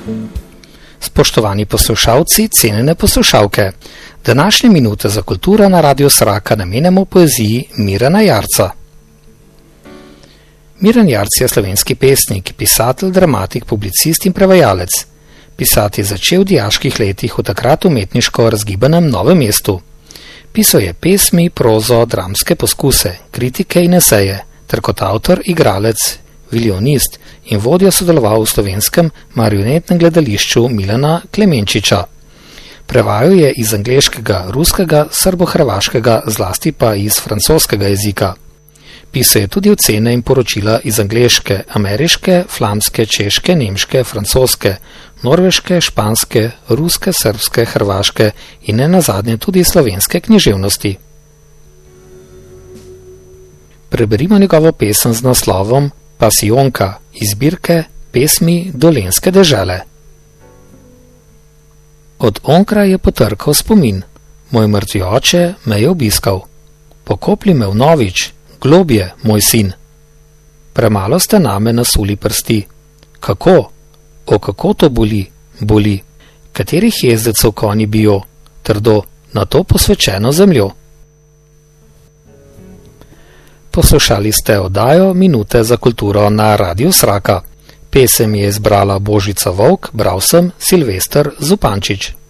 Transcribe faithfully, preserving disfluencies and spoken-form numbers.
Spoštovani poslušalci, cenjene poslušalke, današnje minute za kulturo na Radiu Sraka namenjamo poeziji Mirana Jarca. Miran Jarc je slovenski pesnik, pisatelj, dramatik, publicist in prevajalec. Pisati je začel v dijaških letih v takrat umetniško razgibanem Novem mestu. Pisal je pesmi, prozo, dramske poskuse, kritike in eseje, ter kot avtor, igralec, vilionist in vodja sodeloval v slovenskem marionetnem gledališču Milana Klemenčiča. Prevajal je iz angleškega, ruskega, srbo-hrvaškega, zlasti pa iz francoskega jezika. Pisal je tudi ocene in poročila iz angleške, ameriške, flamske, češke, nemške, francoske, norveške, španske, ruske, srbske, hrvaške in ne nazadnje tudi slovenske književnosti. Preberimo njegovo pesem z naslovom Pasijonka iz zbirke Pesmi Dolenjske dežele. Od onkraj je potrkal spomin, moj mrtvi oče me je obiskal. Pokopli me vnovič, globje, moj sin. Premalo ste name nasuli prsti. Kako? O, kako to boli, boli. Katerih jezdecev konji bijo, trdo, na to posvečeno zemljo. Poslušali ste oddajo Minute za kulturo na Radiu Sraka. Pesem je izbrala Božica Volk, bral sem Silvester Zupančič.